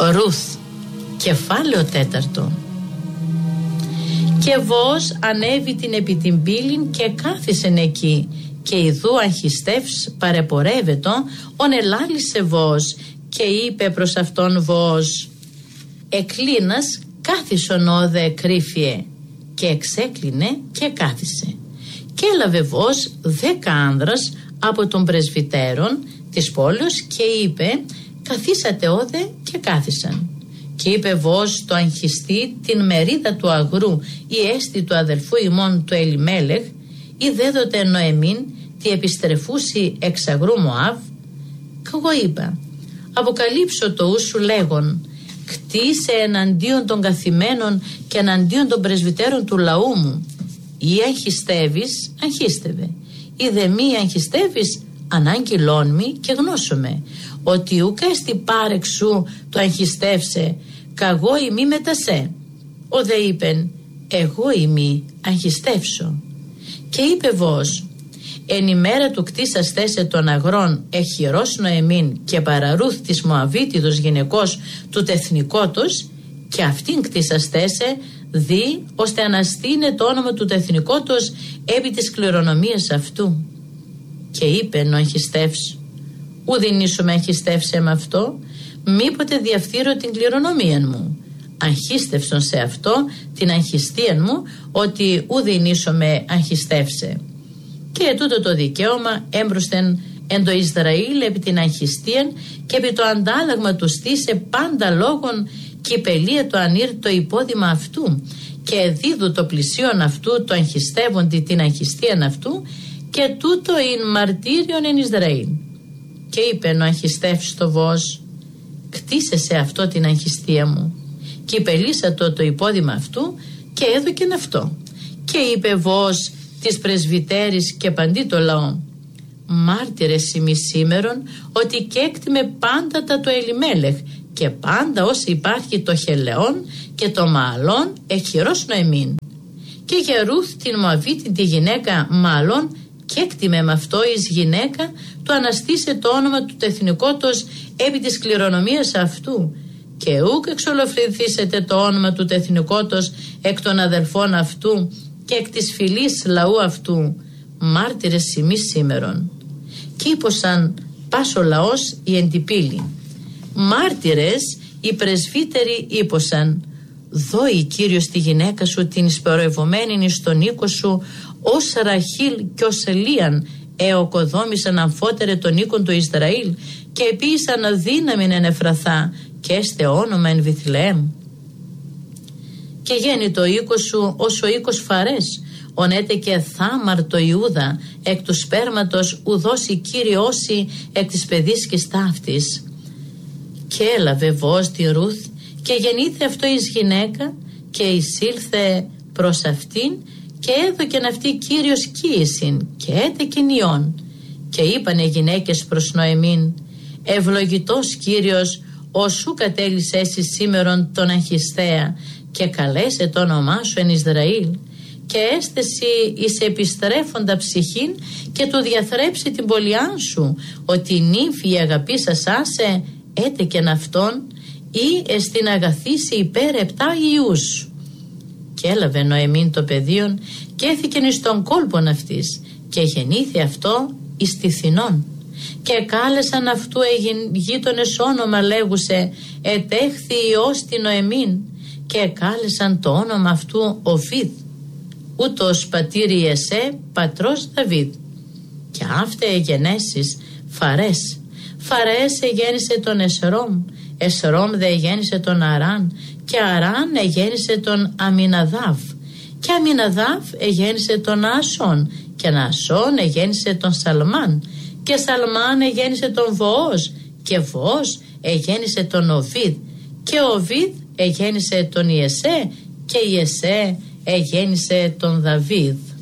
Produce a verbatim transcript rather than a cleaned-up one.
Ρουθ, κεφάλαιο τέταρτο. Και Βοόζ ανέβη την επί την πύλην και κάθισεν εκεί, και ιδού αγχιστεύς παρεπορεύετο, ον ελάλησε Βοόζ, και είπε προς αυτόν Βοόζ, εκλίνας κάθισον όδε κρύφιε, και εξέκλεινε και κάθισε. Και έλαβε Βοόζ δέκα άνδρας από των πρεσβυτέρων της πόλεως και είπε, καθίσατε όδε, και κάθισαν. Και είπε Βοόζ το αγχιστή την μερίδα του αγρού η έστη του αδελφού ημών του Ελιμέλεχ, ή δέδοτε Νοεμίν τη επιστρεφούσι εξ αγρού Μωάβ. Κι εγώ είπα, αποκαλύψω το ου σου λέγον, κτίσε εναντίον των καθημένων και εναντίον των πρεσβυτέρων του λαού μου. Ή αγχιστεύεις, αγχίστευε. Ή δε μη αγχιστεύεις, ανάγγειλόν μη και γνώσομαι, ότι ουκ έστι πάρεξου το αγχιστεύσε, καγώ ημί μετασέ. Ο δε είπεν, εγώ ημί αγχιστεύσω. Και είπε Βοόζ, εν ημέρα του κτίσαστέσε των αγρών εχειρός Νοεμίν και παραρούθ της Μωαβίτιδος γυναικός του τεθνικότος, και αυτήν κτίσαστέσε δι ώστε αναστήνε το όνομα του τεθνικότος επί της κληρονομίας αυτού. Και είπε ο αγχιστεύς, ουδήν ίσο με αγχιστεύσε με αυτό, μήποτε διαφθείρω την κληρονομία μου. Αγχίστευσον σε αυτό την αγχιστία μου, ότι ουδήν ίσο με αγχιστεύσε. Και τούτο το δικαίωμα έμπροσθεν εν το Ισραήλ επί την αγχιστία και επί το αντάλλαγμα του στήσε πάντα λόγων και υπελία το ανήρ το υπόδημα αυτού, και δίδου το πλησίον αυτού το αγχιστεύοντι την αγχιστίαν αυτού, και τούτο ειν μαρτύριον εν Ισραήλ. Και είπε ο αγχιστεύς στο Βοόζ, κτίσε σε αυτό την αγχιστία μου. Και υπελίσα το το υπόδημα αυτού και έδωκεν αυτό. Και είπε Βοόζ της πρεσβυτέρης και παντί το λαό, μάρτυρες ημί σήμερον ότι κέκτιμε πάντα τα του Ελιμέλεχ, και πάντα όσοι υπάρχει το Χελεόν και το Μααλόν εχειρός Νοεμίν. Και για Ρουθ την Μωαβίτη τη γυναίκα Μααλόν κέκτιμε με αυτό εις γυναίκα του αναστήσε το όνομα του τεθνικότος επί της κληρονομίας αυτού, και ούκ εξολοφρυνθήσετε το όνομα του τεθνικότος εκ των αδελφών αυτού και εκ της φυλής λαού αυτού, μάρτυρες ημί σήμερον. Και είπωσαν πας ο λαός η εντυπήλη. Μάρτυρες οι πρεσβύτεροι είπωσαν, δώει Κύριος τη γυναίκα σου την εισπορευωμένη εις τον οίκο σου, ως Ραχήλ και ως Ελίαν εοκοδόμησαν αμφότερε τον οίκον του Ισραήλ, και επίησαν αδύναμην εν Εφραθά, και έστε όνομα εν Βιθλεέμ. Και γέννη το οίκο σου ως ο οίκος Φαρές, ονέτε και Θάμαρ το Ιούδα, εκ του σπέρματος ουδώσει Κύριosι εκ της παιδίσκης ταύτης. Και έλαβε Βοόζ τη Ρουθ και γεννήθε αυτό εις γυναίκα, και εισήλθε προς αυτήν, και έδωκεν αυτή Κύριος κοίησιν, και έτεκεν ιών. Και είπανε γυναίκες προς Νοεμίν, ευλογητός Κύριος, όσου κατέλησε εσύ σήμερον τον αγχιστέα, και καλέσε το όνομά σου εν Ισραήλ, και έστεση εις επιστρέφοντα ψυχήν, και του διαθρέψει την πολιάν σου, ότι η νύμφη η αγαπήσας άσε έτεκεν αυτόν, ή εστιν αγαθήσει υπέρ επτά ιούς. Και έλαβε Νοεμίν το παιδίον και έθηκεν εις τον κόλπον αυτής, και γεννήθη αυτό εις τη Θηνών. Και κάλεσαν αυτού γείτονες όνομα λέγουσε, ετέχθη Υιός τη Νοεμίν, και κάλεσαν το όνομα αυτού Οβίδ, ούτως πατήρι Εσέ πατρός Δαβίδ. Και αύτε εγενέσεις Φαρές. Φαρές εγέννησε τον Εσρόμ, Εσρόμ δε εγέννησε τον Αράν, και Αράν εγέννησε τον Αμιναδάβ, και Αμιναδάβ εγέννησε τον Ασών, και Ασών εγέννησε τον Σαλμάν, και Σαλμάν εγέννησε τον Βοόζ, και Βοόζ εγέννησε τον Οβίδ, και Οβίδ εγέννησε τον Ιεσέ, και Ιεσέ εγέννησε τον Δαβίδ.